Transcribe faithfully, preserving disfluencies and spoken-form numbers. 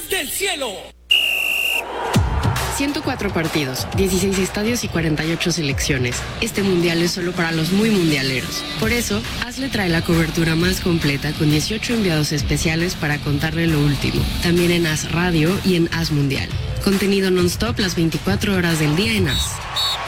estrellas del cielo. ciento cuatro partidos, dieciséis estadios y cuarenta y ocho selecciones. Este mundial es solo para los muy mundialeros. Por eso, Hazle trae la cobertura más completa con dieciocho enviados especiales para contarle lo último. También en Haz Radio y en Haz Mundial. Contenido non-stop las veinticuatro horas del día en Haz.